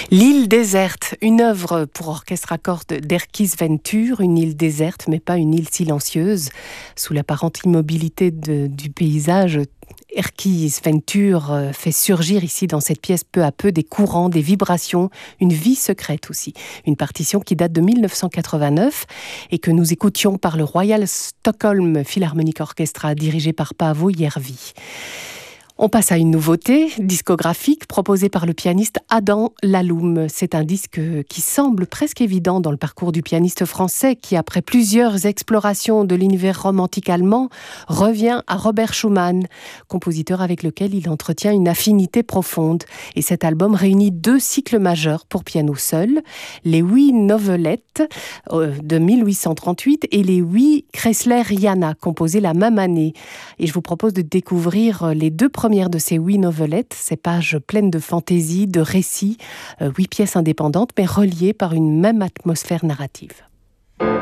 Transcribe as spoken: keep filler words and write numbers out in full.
L'île déserte, une œuvre pour orchestre à cordes d'Erkis Ventur, une île déserte mais pas une île silencieuse. Sous l'apparente immobilité de, du paysage, Erkis Ventur fait surgir ici dans cette pièce peu à peu des courants, des vibrations, une vie secrète aussi. Une partition qui date de mille neuf cent quatre-vingt-neuf et que nous écoutions par le Royal Stockholm Philharmonic Orchestra dirigé par Paavo Järvi. On passe à une nouveauté discographique proposée par le pianiste Adam Laloum. C'est un disque qui semble presque évident dans le parcours du pianiste français qui, après plusieurs explorations de l'univers romantique allemand, revient à Robert Schumann, compositeur avec lequel il entretient une affinité profonde. Et cet album réunit deux cycles majeurs pour piano seul, les huit novelettes de mille huit cent trente-huit et les huit Kresleriana, composés la même année. Et je vous propose de découvrir les deux premières Première de ces huit novelettes, ces pages pleines de fantaisie, de récits, euh, huit pièces indépendantes mais reliées par une même atmosphère narrative.